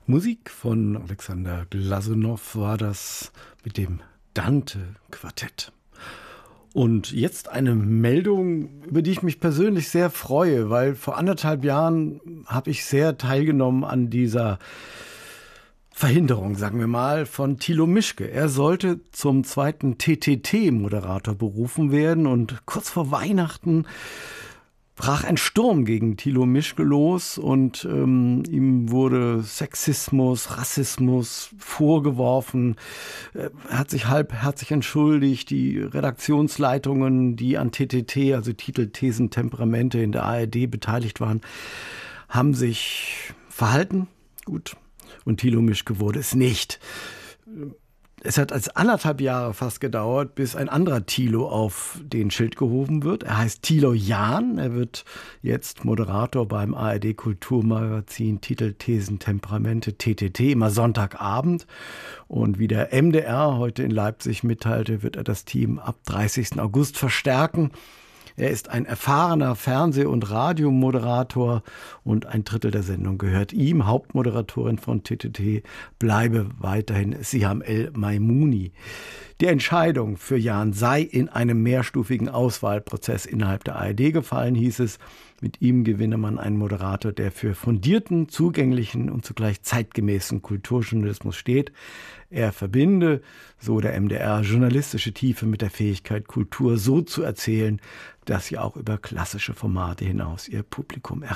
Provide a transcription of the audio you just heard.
Musik von Alexander Glasunow war das mit dem Dante-Quartett. Und jetzt eine Meldung, über die ich mich persönlich sehr freue, weil vor 1,5 Jahren habe ich sehr teilgenommen an dieser Verhinderung, sagen wir mal, von Thilo Mischke. Er sollte zum zweiten TTT-Moderator berufen werden und kurz vor Weihnachten brach ein Sturm gegen Thilo Mischke los und ihm wurde Sexismus, Rassismus vorgeworfen. Er hat sich halbherzig entschuldigt. Die Redaktionsleitungen, die an TTT, also Titel, Thesen, Temperamente in der ARD beteiligt waren, haben sich verhalten. Gut. Und Thilo Mischke wurde es nicht. Es hat als 1,5 Jahre fast gedauert, bis ein anderer Thilo auf den Schild gehoben wird. Er heißt Thilo Jahn. Er wird jetzt Moderator beim ARD Kulturmagazin Titel, Thesen, Temperamente, TTT, immer Sonntagabend. Und wie der MDR heute in Leipzig mitteilte, wird er das Team ab 30. August verstärken. Er ist ein erfahrener Fernseh- und Radiomoderator und 1/3 der Sendung gehört ihm. Hauptmoderatorin von TTT bleibe weiterhin Siham El-Maimouni. Die Entscheidung für Jahn sei in einem mehrstufigen Auswahlprozess innerhalb der ARD gefallen, hieß es. Mit ihm gewinne man einen Moderator, der für fundierten, zugänglichen und zugleich zeitgemäßen Kulturjournalismus steht. Er verbinde, so der MDR, journalistische Tiefe mit der Fähigkeit, Kultur so zu erzählen, dass sie auch über klassische Formate hinaus ihr Publikum erreicht.